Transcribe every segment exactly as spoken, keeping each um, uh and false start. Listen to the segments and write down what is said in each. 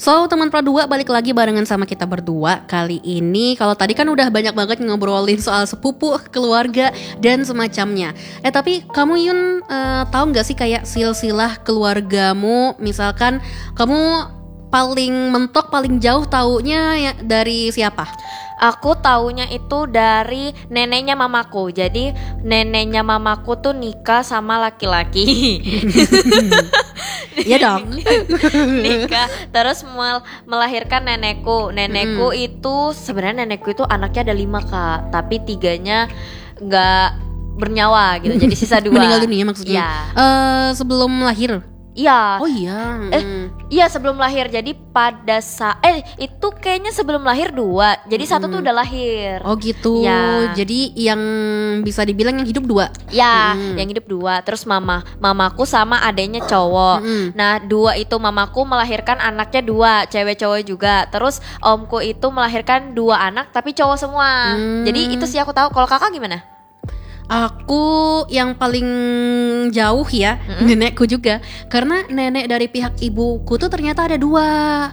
So teman Pro dua balik lagi barengan sama kita berdua. Kali ini kalau tadi kan udah banyak banget ngobrolin soal sepupu, keluarga dan semacamnya. Eh tapi kamu Yun uh, tahu nggak sih kayak silsilah keluargamu? Misalkan kamu paling mentok, paling jauh taunya ya dari siapa? Aku taunya itu dari neneknya mamaku. Jadi neneknya mamaku tuh nikah sama laki-laki. Iya dong. Nikah terus mel- melahirkan nenekku. Nenekku hmm. itu sebenarnya nenekku itu anaknya ada lima kak, tapi tiganya nggak bernyawa gitu. Jadi sisa dua. Meninggal dunia maksudnya. Ya. Uh, sebelum lahir. Iya. Oh iya. Eh, iya sebelum lahir. Jadi pada saat eh itu kayaknya sebelum lahir dua. Jadi hmm. satu tuh udah lahir. Oh gitu. Ya. Jadi yang bisa dibilang yang hidup dua. Ya, hmm. yang hidup dua. Terus mama, mamaku sama adenya cowok. Hmm. Nah, dua itu mamaku melahirkan anaknya dua, cewek cowok juga. Terus omku itu melahirkan dua anak tapi cowok semua. Hmm. Jadi itu sih aku tahu. Kalau kakak gimana? Aku yang paling jauh ya, mm-hmm. nenekku juga. Karena nenek dari pihak ibuku tuh ternyata ada dua.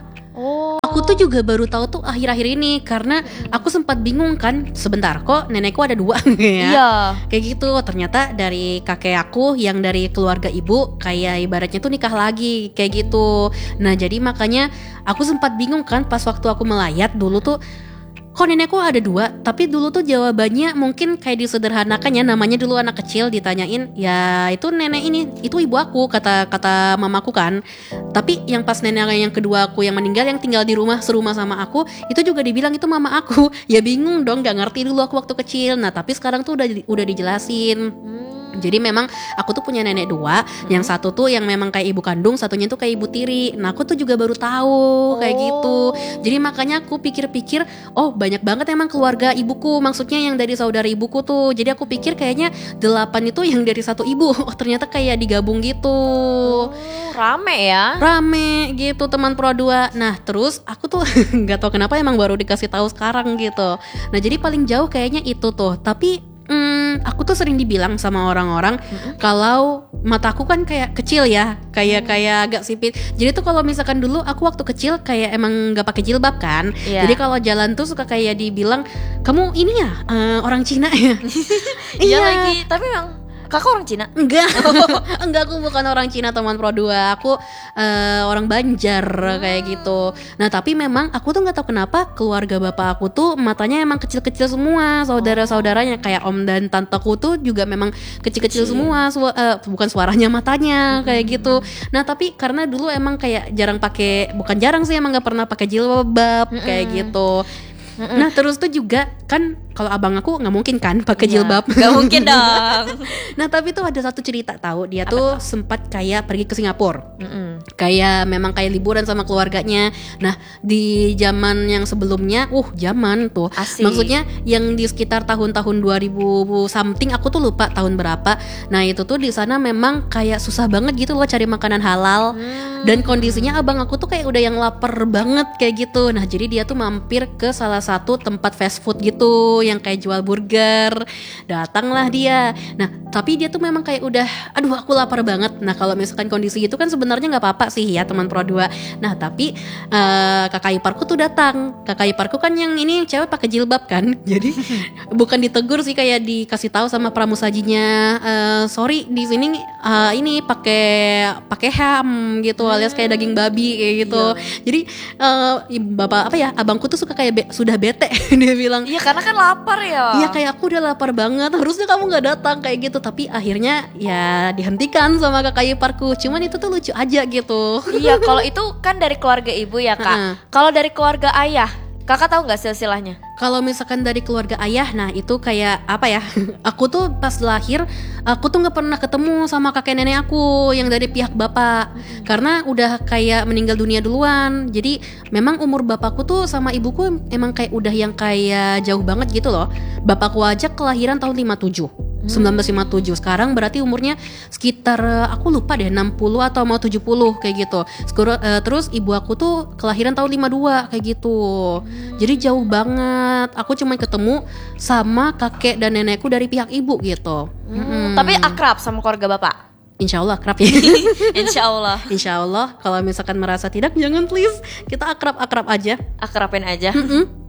Oh. Aku tuh juga baru tahu tuh akhir-akhir ini. Karena aku sempat bingung kan, sebentar kok nenekku ada dua ya. Iya. Kayak gitu, ternyata dari kakek aku yang dari keluarga ibu kayak ibaratnya tuh nikah lagi, kayak gitu. Nah jadi makanya aku sempat bingung kan pas waktu aku melayat dulu tuh, kok nenekku ada dua, tapi dulu tuh jawabannya mungkin kayak disederhanakan ya, namanya dulu anak kecil ditanyain, ya itu nenek ini, itu ibu aku, kata kata mamaku kan. Tapi yang pas nenek yang kedua aku yang meninggal, yang tinggal di rumah serumah sama aku, itu juga dibilang itu mama aku. Ya bingung dong, gak ngerti dulu aku waktu kecil. Nah tapi sekarang tuh udah udah dijelasin. Jadi memang aku tuh punya nenek dua, hmm. yang satu tuh yang memang kayak ibu kandung, satunya tuh kayak ibu tiri. Nah aku tuh juga baru tahu oh. kayak gitu. Jadi makanya aku pikir-pikir, oh banyak banget emang keluarga ibuku, maksudnya yang dari saudara ibuku tuh. Jadi aku pikir kayaknya delapan itu yang dari satu ibu. Oh ternyata kayak digabung gitu. Oh, rame ya? Rame gitu teman Pro dua. Nah terus aku tuh nggak tahu kenapa emang baru dikasih tahu sekarang gitu. Nah jadi paling jauh kayaknya itu tuh. Tapi Hmm, aku tuh sering dibilang sama orang-orang mm-hmm. kalau mataku kan kayak kecil ya, kayak mm. kayak agak sipit. Jadi tuh kalau misalkan dulu aku waktu kecil kayak emang nggak pakai jilbab kan. Yeah. Jadi kalau jalan tuh suka kayak dibilang, kamu ini ya uh, orang Cina ya. Iya lagi. Tapi memang kakak orang Cina? Enggak. Enggak, aku bukan orang Cina teman Pro dua. Aku uh, orang Banjar hmm. kayak gitu. Nah tapi memang aku tuh gak tahu kenapa keluarga bapak aku tuh matanya emang kecil-kecil semua. Saudara-saudaranya kayak om dan tanteku tuh juga memang kecil-kecil Kecil. semua. Su- uh, bukan suaranya, matanya kayak hmm. gitu. Nah tapi karena dulu emang kayak jarang pakai, bukan jarang sih, emang gak pernah pakai jilbab hmm. kayak gitu. Mm-mm. Nah terus tuh juga kan kalau abang aku nggak mungkin kan pakai iya, jilbab, nggak mungkin dong. Nah tapi tuh ada satu cerita tahu, dia Apa tuh itu? sempat kayak pergi ke Singapura, Mm-mm. kayak memang kayak liburan sama keluarganya. Nah di zaman yang sebelumnya, uh zaman tuh, Asik. maksudnya yang di sekitar tahun-tahun dua ribu something, aku tuh lupa tahun berapa. Nah itu tuh di sana memang kayak susah banget gitu loh cari makanan halal. Hmm. Dan kondisinya abang aku tuh kayak udah yang lapar banget kayak gitu. Nah jadi dia tuh mampir ke salah satu tempat fast food gitu yang kayak jual burger. Datanglah dia. Nah tapi dia tuh memang kayak udah, aduh aku lapar banget. Nah kalau misalkan kondisi itu kan sebenarnya nggak apa-apa sih ya teman Pro dua. Nah tapi uh, kakak iparku tuh datang. Kakak iparku kan yang ini cewek pakai jilbab kan. Jadi bukan ditegur sih, kayak dikasih tahu sama pramusajinya, uh, sorry di sini uh, ini pakai pakai ham gitu, alias kayak daging babi kayak gitu. Iya. Jadi uh, bapak apa ya, abangku tuh suka kayak be- sudah bete dia bilang. Iya karena kan lapar ya. Iya kayak aku udah lapar banget, harusnya kamu nggak datang kayak gitu. Tapi akhirnya ya dihentikan sama kakak iparku. Cuman itu tuh lucu aja gitu. Iya kalau itu kan dari keluarga ibu ya kak. Uh-uh. Kalau dari keluarga ayah, kakak tahu nggak silsilahnya? Kalau misalkan dari keluarga ayah, nah itu kayak apa ya? Aku tuh pas lahir, aku tuh nggak pernah ketemu sama kakek nenek aku yang dari pihak bapak, hmm. karena udah kayak meninggal dunia duluan. Jadi memang umur bapakku tuh sama ibuku emang kayak udah yang kayak jauh banget gitu loh. Bapakku aja kelahiran tahun lima puluh tujuh. sembilan belas lima puluh tujuh. Sekarang berarti umurnya sekitar, aku lupa deh, enam puluh atau mau tujuh puluh kayak gitu. Skoro, uh, Terus ibu aku tuh kelahiran tahun lima puluh dua kayak gitu. Jadi jauh banget. Aku cuma ketemu sama kakek dan nenekku dari pihak ibu gitu. hmm, hmm. Tapi akrab sama keluarga bapak? Insya Allah akrab ya. Insya Allah. Insya Allah. Kalau misalkan merasa tidak, jangan please. Kita akrab-akrab aja. Akrabin aja. Mm-mm.